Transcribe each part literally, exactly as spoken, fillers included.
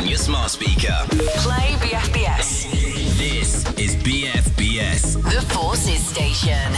on your smart speaker. Play B F B S. This is B F B S. The Forces Station.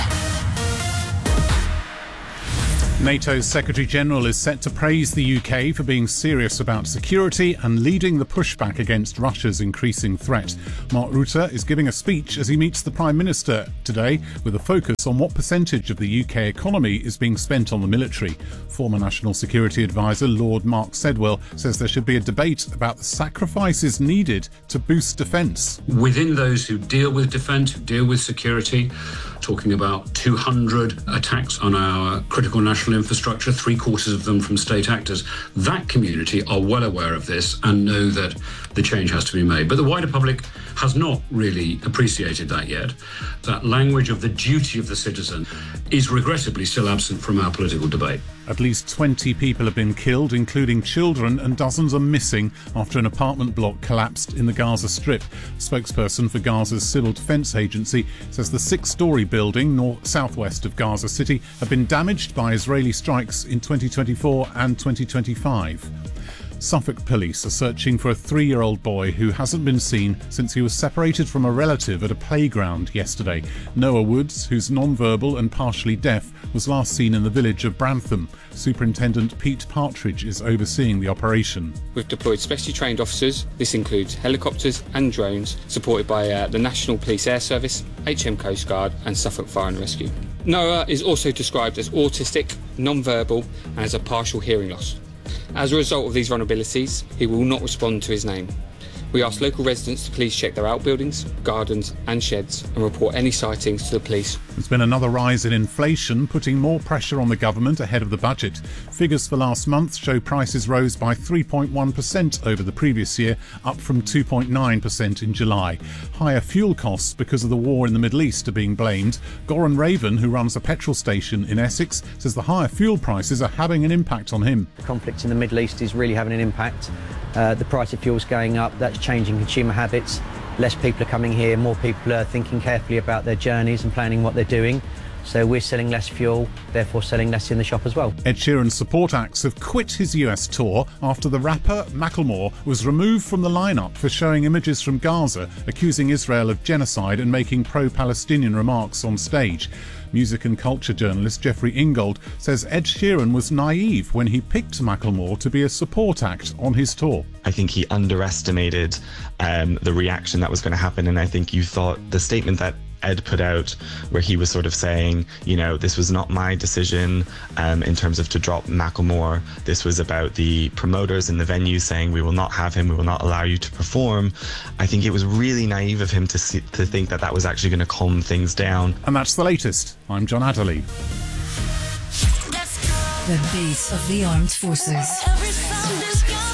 NATO's Secretary-General is set to praise the U K for being serious about security and leading the pushback against Russia's increasing threat. Mark Rutte is giving a speech as he meets the Prime Minister today with a focus on what percentage of the U K economy is being spent on the military. Former National Security Advisor Lord Mark Sedwill says there should be a debate about the sacrifices needed to boost defence. Within those who deal with defence, who deal with security, talking about two hundred attacks on our critical national infrastructure, three quarters of them from state actors. That community are well aware of this and know that the change has to be made. But the wider public has not really appreciated that yet. That language of the duty of the citizen is regrettably still absent from our political debate. At least twenty people have been killed, including children, and dozens are missing after an apartment block collapsed in the Gaza Strip. A spokesperson for Gaza's Civil Defence Agency says the six-storey building north southwest of Gaza City had been damaged by Israeli strikes in twenty twenty-four and twenty twenty-five. Suffolk police are searching for a three-year-old boy who hasn't been seen since he was separated from a relative at a playground yesterday. Noah Woods, who's non-verbal and partially deaf, was last seen in the village of Brantham. Superintendent Pete Partridge is overseeing the operation. We've deployed specially trained officers. This includes helicopters and drones, supported by uh, the National Police Air Service, H M Coast Guard and Suffolk Fire and Rescue. Noah is also described as autistic, non-verbal and has a partial hearing loss. As a result of these vulnerabilities, he will not respond to his name. We ask local residents to please check their outbuildings, gardens and sheds and report any sightings to the police. There's been another rise in inflation, putting more pressure on the government ahead of the budget. Figures for last month show prices rose by three point one percent over the previous year, up from two point nine percent in July. Higher fuel costs because of the war in the Middle East are being blamed. Goran Raven, who runs a petrol station in Essex, says the higher fuel prices are having an impact on him. The conflict in the Middle East is really having an impact. Uh, the price of fuel's going up, that's changing consumer habits. Less people are coming here, more people are thinking carefully about their journeys and planning what they're doing. So we're selling less fuel, therefore selling less in the shop as well. Ed Sheeran's support acts have quit his U S tour after the rapper Macklemore was removed from the lineup for showing images from Gaza, accusing Israel of genocide and making pro-Palestinian remarks on stage. Music and culture journalist Jeffrey Ingold says Ed Sheeran was naive when he picked Macklemore to be a support act on his tour. I think he underestimated um, the reaction that was going to happen, and I think you thought the statement that Ed put out where he was sort of saying, you know, this was not my decision um, in terms of to drop Macklemore. This was about the promoters in the venue saying we will not have him, we will not allow you to perform. I think it was really naive of him to see, to think that that was actually going to calm things down. And that's the latest. I'm John Adderley. The beat of the armed forces. Every sound is gone.